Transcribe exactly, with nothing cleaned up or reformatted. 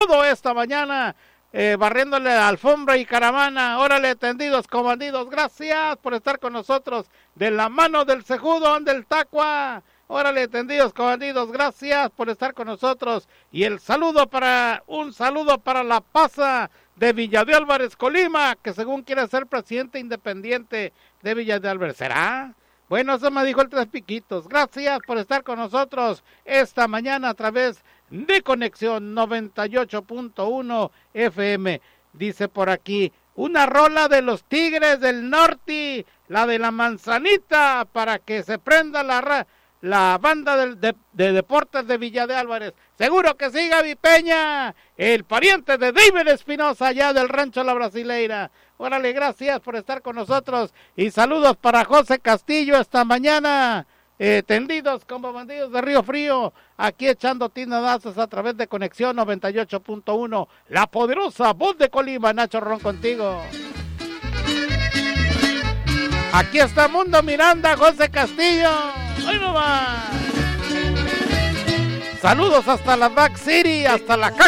saludo esta mañana, eh, barriéndole alfombra y caravana. Órale, tendidos como bandidos, gracias por estar con nosotros, de la mano del Cejudo, del Tacua. Órale, tendidos como bandidos, gracias por estar con nosotros. Y el saludo para, un saludo para la Paza de Villa de Álvarez, Colima, que según quiere ser presidente independiente de Villa de Álvarez. ¿Será? Bueno, eso me dijo el Tres Piquitos. Gracias por estar con nosotros esta mañana a través de Conexión noventa y ocho punto uno F M. Dice por aquí, una rola de los Tigres del Norte, la de la manzanita, para que se prenda la, ra- la banda del, de, de deportes de Villa de Álvarez. Seguro que sí, Gaby Peña, el pariente de David Espinosa, allá del Rancho La Brasileira. Órale, gracias por estar con nosotros y saludos para José Castillo esta mañana, eh, tendidos como bandidos de Río Frío, aquí echando tinadazos a través de Conexión noventa y ocho punto uno, la poderosa voz de Colima. Nacho Ron contigo. Aquí está Mundo Miranda, José Castillo. ¡Hoy no va! Saludos hasta la Back City, hasta la caja